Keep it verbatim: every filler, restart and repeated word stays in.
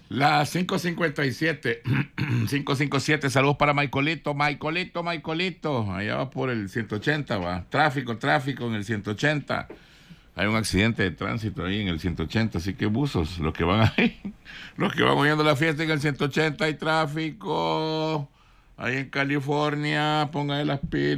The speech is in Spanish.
Las cinco cincuenta y siete, cinco cincuenta y siete, saludos para Maicolito, Maicolito, Maicolito, allá va por el ciento ochenta, va, tráfico, tráfico en el ciento ochenta, hay un accidente de tránsito ahí en el ciento ochenta, así que buzos, los que van ahí, los que van oyendo la fiesta en el ciento ochenta, hay tráfico, ahí en California, pónganle las pilas.